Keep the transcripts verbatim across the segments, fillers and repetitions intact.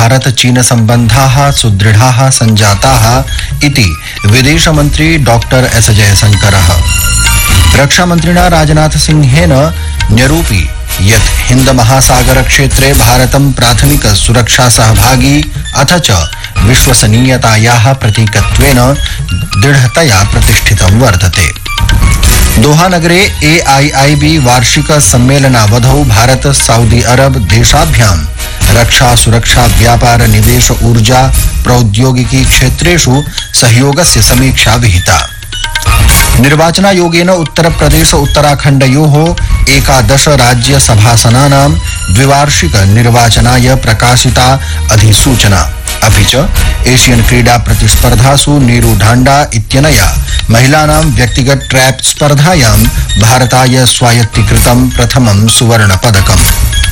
भारत चीन सम्बन्धाः सुदृढाः सञ्जाताः इति विदेशमन्त्री डॉक्टर एस जयशंकरः रक्षामन्त्रिणा राजनाथ सिंहेन न्यरूपि यत् हिंद महासागर क्षेत्रे भारतं प्राथमिक सुरक्षा सहभागी अथ च विश्वसनीयतायाः प्रतीकत्वेन दृढतया प्रतिष्ठितं वर्तते। दोहा नगरे ए आई आई बी वार्षिक सम्मेलनावधौ भारत सऊदी अरब देशाभ्यां रक्षा सुरक्षा व्यापार निवेश ऊर्जा प्रौद्योगिकी क्षेत्रेषु सहयोगस्य समीक्षा विहिता। निर्वाचनायोगेन उत्तर प्रदेश उत्तराखण्डयोः एकादश राज्य सभासनानां द्विवार्षिक निर्वाचनाय प्रकाशिता अधिसूचना। अपि च एशियन क्रीडा प्रतिस्पर्धासु नीरू ढांडा इत्यनया महिलानां व्यक्तिगत ट्रैप स्पर्धायां भारताय स्वायत्तीकृतं प्रथमं सुवर्ण पदकम्।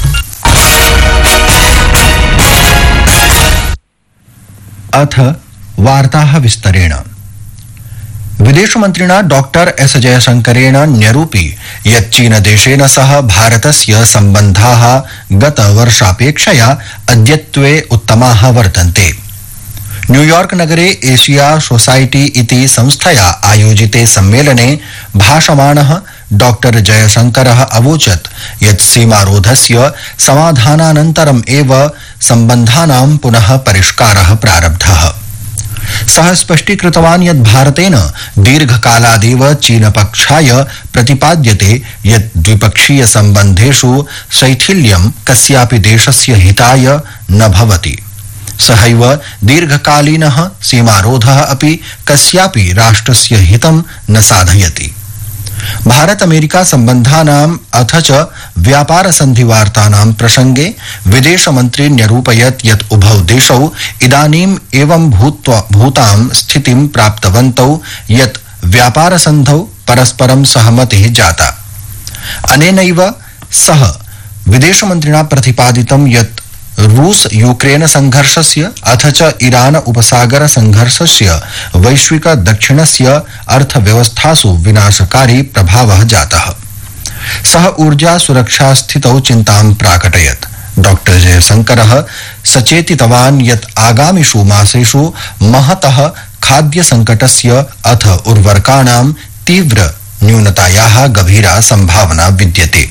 अथ वार्ताः विस्तरेण। विदेशमन्त्रिणा डॉक्टर एस जयशंकरेण न्यरूपि यत् चीनदेशेन सह भारतस्य सम्बन्धाः गतवर्षापेक्षया अद्यत्वे उत्तमाः वर्तन्ते। न्यूयॉर्क नगरे एशिया सोसाइटी इति संस्थया आयोजिते सम्मेलने भाषमाणः डॉक्टर जयशंकरः अवोचत् यत् सीमारोधस्य समाधानानन्तरम् एव सम्बन्धानां पुनः परिष्कारः प्रारब्धः। सः स्पष्टीकृतवान् यत् भारतेन दीर्घकालादेव चीनपक्षाय प्रतिपाद्यते यत् द्विपक्षीय सम्बन्धेषु शैथिल्यं कस्यापि देशस्य हिताय न भवति। सहैव दीर्घकालीनः सीमारोधः अपि कस्यापि राष्ट्रस्य हितं न साधयति। भारत अमेरिका सम्बन्धानाम् अथ च व्यापार संधि वार्तानां प्रसंगे विदेश मन्त्री न्यरूपयत् यत् उभौ देशौ इदानीम् एवं भूत्वा भूतां स्थितिं प्राप्तवन्तौ यत् व्यापार संधौ परस्परं सहमतिः जाता। अनेनैव सह विदेश मन्त्रिणा प्रतिपादितं यत् रूस यूक्रेन संघर्षस्य अथ च ईरान उपसागर संघर्षस्य वैश्विक दक्षिणस्य अर्थव्यवस्थासु विनाशकारी प्रभावः जातः। सः ऊर्जा सुरक्षा स्थितौ चिन्तां प्राकटयत्। डॉक्टर जयशंकरः सचेतितवान् यत् आगामिषु मासेषु महतः खाद्य संकटस्य अथ उर्वरकाणां तीव्र न्यूनतायाः गभीरा संभावना विद्यते।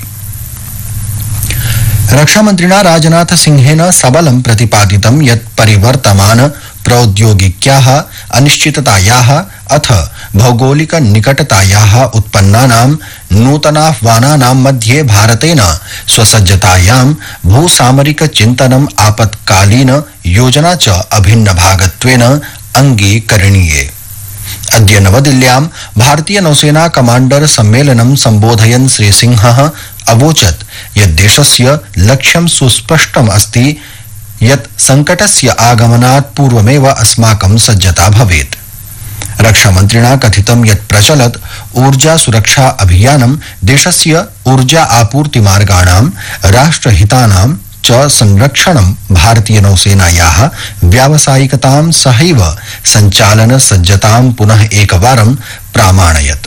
रक्षामन्त्रिणा राजनाथ सिंहेन सबलं प्रतिपादितं यत् परिवर्तमान प्रौद्योगिक्याः अनिश्चिततायाः अथ भौगोलिक निकटतायाः उत्पन्नानां नूतनाह्वानानां मध्ये भारतेन स्वसज्जतायां भूसामरिक चिन्तनम् आपत्कालीन योजना च अभिन्न भागत्वेन अङ्गीकरणीये। अद्य नवदिल्ल्यां भारतीय नौसेना कमांडर सम्मेलनं सम्बोधयन् श्री सिंहः अवोचत् यत् देशस्य लक्ष्यं सुस्पष्टम् अस्ति यत् संकटस्य आगमनात् पूर्वमेव अस्माकं सज्जता भवेत्। रक्षामन्त्रिणा कथितं यत् प्रचलत् ऊर्जा सुरक्षा अभियानं देशस्य ऊर्जा आपूर्ति मार्गाणां राष्ट्रहितानां च संरक्षणं भारतीय नौसेनायाः व्यावसायिकतां सहैव संचालन सज्जतां पुनः एकवारं प्रामाणयत्।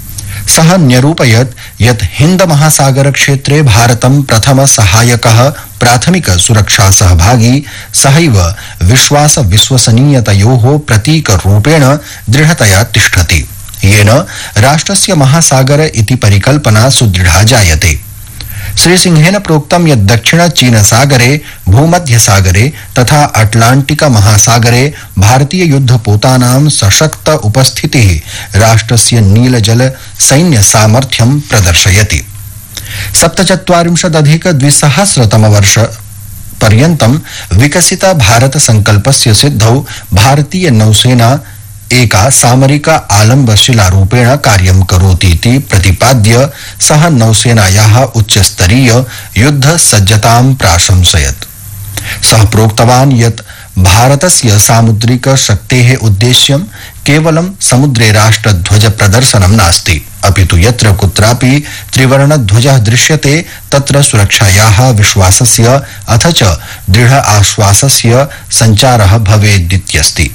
सः न्यरूपयत् यत् हिंद महासागर क्षेत्रे भारतं प्रथम सहायकः प्राथमिक सुरक्षा सहभागी सहैव विश्वास विश्वसनीयतयोः प्रतीक रूपेण दृढ़तया तिष्ठति, येन राष्ट्रस्य महासागर इति परिकल्पना सुदृढ़ा जायते। श्री सिंहेन प्रोक्तं यत् दक्षिण चीन सागरे भूमध्य सागरे तथा अटलांटिक महासागरे भारतीय युद्धपोतानां सशक्त उपस्थितिः राष्ट्रस्य नीलजल सैन्य सामर्थ्यं प्रदर्शयति। सप्तचत्वारिंशदधिक द्विसहस्रतम वर्ष पर्यन्तं विकसित भारत संकल्पस्य सिद्धौ भारतीय नौसेना एका सामरिक आलम्बशिलारूपेण कार्यं करोतीति प्रतिपाद्य सः नौसेनायाः उच्चस्तरीय युद्ध सज्जतां प्राशंसयत्। सः प्रोक्तवान् यत् भारतस्य सामुद्रिक शक्तेः उद्देश्यं केवलं समुद्रे राष्ट्रध्वज प्रदर्शनं नास्ति, अपितु यत्र कुत्रापि त्रिवर्णध्वजः दृश्यते तत्र सुरक्षायाः विश्वासस्य अथ च दृढ़ आश्वासस्य संचारः भवेदित्यस्ति।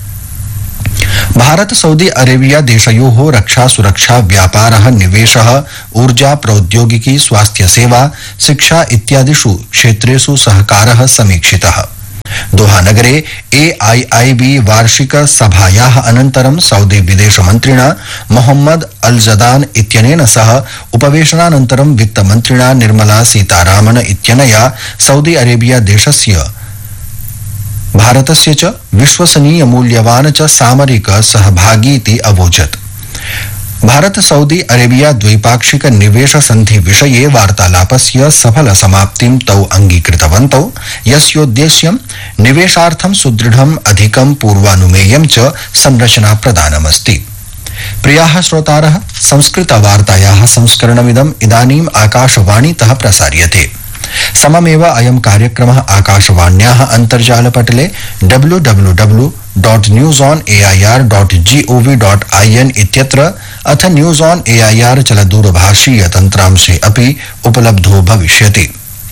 भारत सऊदी अरेबिया देशयोः रक्षा सुरक्षा व्यापारः निवेशः ऊर्जा प्रौद्योगिकी स्वास्थ्य सेवा शिक्षा इत्यादिषु क्षेत्रेषु सहकारः समीक्षितः। दोहा नगरे एआईआईबी वार्षिक सभायाः अनन्तरं सऊदी विदेशमन्त्रिणा मोहम्मद अल जदान इत्यनेन सह उपवेशनानन्तरं वित्तमन्त्रिणा निर्मला सीतारामन इत्यनया सऊदी अरेबिया देशस्य भारतस्य च विश्वसनीय मूल्यवान च सामरिक सहभागीति अवोचत्। भारत सऊदी अरेबिया द्वैपाक्षिक निवेश संधि विषये वार्तालापस्य सफल समाप्तिं तौ अंगीकृतवन्तौ, यस्योद्देश्यं निवेशार्थं सुदृढम् अधिकं पूर्वानुमेयं च संरचना प्रदानमस्ति। प्रियाः श्रोतारः, संस्कृत वार्तायाः संस्करणमिदम् इदानीम् आकाशवाणीतः प्रसार्यते। सममेव अयं कार्यक्रमः आकाशवाण्याः अन्तर्जालपटले W W W dot news on AIR dot gov dot IN इत्यत्र अथ न्यूज ऑन एआईआर चलदूरभाषीय तन्त्रांशे अपि उपलब्धो भविष्यति।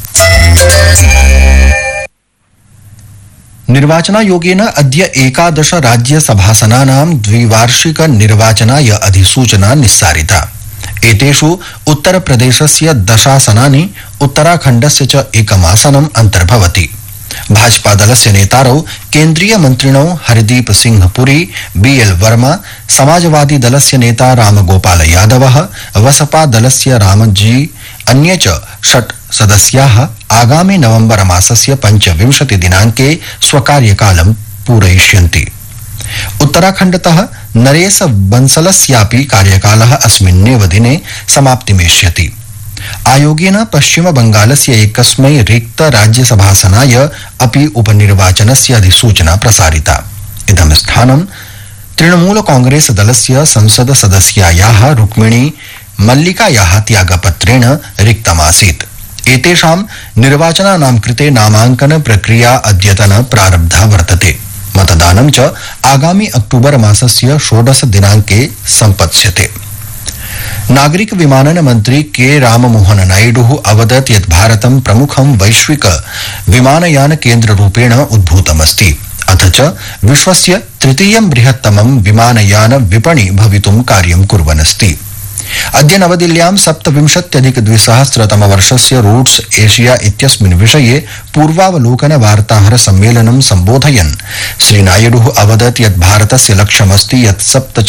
निर्वाचनायोगेन अद्य एकादश राज्यसभासनानां द्विवार्षिक निर्वाचनाय अधिसूचना निस्सारिता। एतेषु उत्तरप्रदेशस्य दशासनानि, उत्तराखण्डस्य च एकमासनम् अन्तर्भवति। भाजपा दलस्य नेतारौ केन्द्रीय मन्त्रिणौ हरदीप सिंह पुरी, बीएल वर्मा, समाजवादी दलस्य नेता रामगोपाल यादवः, बसपा दलस्य रामजी, अन्ये च षट् सदस्याः आगामि नवम्बर मासस्य पञ्चविंशति दिनाङ्के स्वकार्यकालं पूरयिष्यन्ति। उत्तराखण्डतः नरेश बंसलस्यापि कार्यकालः अस्मिन्नेव दिने समाप्तिमेष्यति। आयोगेन पश्चिम बंगालस्य एकस्मै रिक्त राज्यसभासनाय अपि उपनिर्वाचनस्य अधिसूचना प्रसारिता। इदं स्थानं तृणमूल कांग्रेस दलस्य संसद सदस्यायाः रुक्मिणी मल्लिकायाः त्यागपत्रेण रिक्तमासीत्। एतेषां निर्वाचनानां कृते नामाङ्कन प्रक्रिया अद्यतन प्रारब्धा वर्तते। मतदानं च आगामि अक्टूबर मासस्य षोडश दिनाङ्के सम्पत्स्यते। नागरिक विमानन मंत्री के राममोहन नायडुः अवदत् यत् भारतं प्रमुखं वैश्विक विमानयान केन्द्ररूपेण उद्भूतमस्ति, अथ च विश्वस्य तृतीयं बृहत्तमं विमानयान विपणि भवितुं कार्यं कुर्वन्नस्ति। अद्य नवदिल्ल्यां सप्तविंशत्यधिकद्विसहस्रतमवर्षस्य रूट्स एशिया इत्यस्मिन् विषये पूर्वावलोकन वार्ताहर सम्मेलनं सम्बोधयन् श्रीनायडुः अवदत् यत् भारतस्य लक्ष्यमस्ति यत्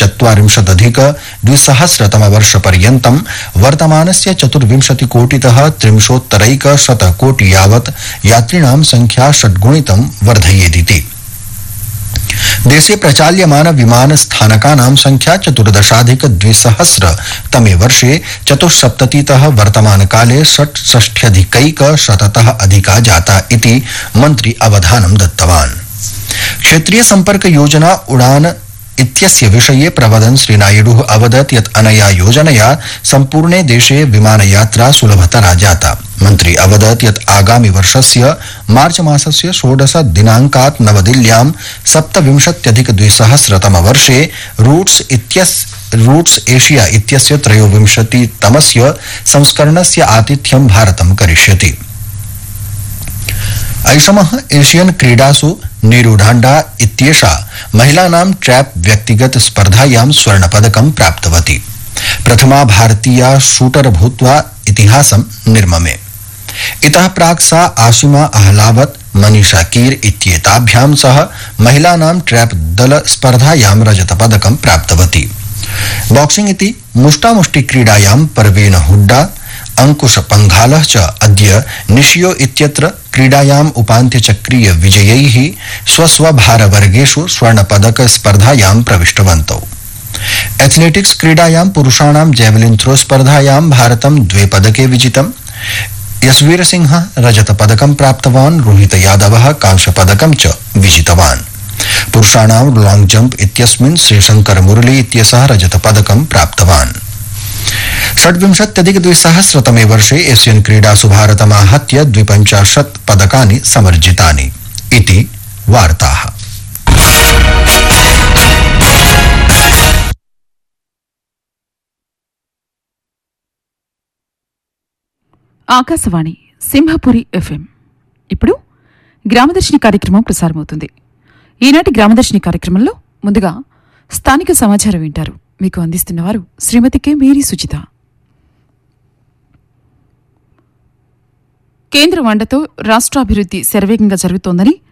सप्तचत्वारिंशदधिकद्विसहस्रतमवर्षपर्यन्तं वर्तमानस्य चतुर्विंशतिकोटितः त्रिंशोत्तरैकशतकोटि यावत् यात्रिणां संख्या षड्गुणितं वर्धयेदिति। देशे प्रचाल्यमान विमान स्थानकानां संख्या चतुर्दशाधिक द्विसहस्र तमे वर्षे चतुष्सप्ततितः वर्तमानकाले षट्षष्ट्यधिकैकशततः अधिका जाता इति मन्त्री अवधानं दत्तवान्। क्षेत्रीय सम्पर्क योजना उड़ान इत्यस्य विषये प्रवदन् श्रीनायडुः अवदत् यत् अनया योजनया सम्पूर्णे देशे विमानयात्रा सुलभतरा जाता। मन्त्री अवदत् यत् आगामि वर्षस्य मार्च मासस्य षोडश दिनाङ्कात् नवदिल्ल्यां सप्तविंशत्यधिकद्विसहस्रतमवर्षे रूट्स इत्यस्य रूट्स एशिया इत्यस्य त्रयोविंशतितमस्य संस्करणस्य आतिथ्यं भारतं करिष्यति। ऐषमः एशियन क्रीडासु नीरू ढांडा इत्येषा महिलानां ट्रैप व्यक्तिगत स्पर्धायां स्वर्णपदकं प्राप्तवती। प्रथमा भारतीया शूटर भूत्वा इतिहासं निर्ममे। इतः प्राक् सा आशिमा अहलावत, मनीषा कीर इत्येताभ्यां सह महिलानां ट्रैप दल स्पर्धायां रजतपदकं प्राप्तवती। बॉक्सिंग इति मुष्टामुष्टि क्रीडायां परवीन हुड्डा, अंकुश पंघालः च अद्य निशियो इत्यत्र क्रीडायाम् उपान्त्यचक्रीय विजयैः स्वस्वभारवर्गेषु स्वर्णपदक स्पर्धायां प्रविष्टवन्तौ। एथलेटिक्स क्रीडायां पुरुषाणां जैवलिन थ्रो स्पर्धायां भारतं द्वे पदके विजितम्। यशवीर सिंह रजतपदकं प्राप्तवान्, रोहित यादवः कांस्यपदकं च विजितवान्। पुरुषाणां लॉन्ग जंप इत्यस्मिन् श्रीशंकर मुरली इत्यसः रजतपदकं प्राप्तवान्। षड्विंशत्यधिकद्विसहस्रतमे वर्षे एशियन क्रीडासु भारतमाहत्य द्विपञ्चाशत् पदकानि समर्जितानि इति वार्ताः। ఆకాశవాణి సింహపురి ఎఫ్ఎం. ఇప్పుడు గ్రామదర్శిని కార్యక్రమం ప్రసారమవుతుంది. ఈనాటి గ్రామదర్శిని కార్యక్రమంలో ముందుగా స్థానిక సమాచారం వింటారు. మీకు అందిస్తున్నవారు శ్రీమతి కె మేరీ సుచిత. కేంద్ర వండతో రాష్ట్రాభివృద్ధి శరవేగంగా జరుగుతోందని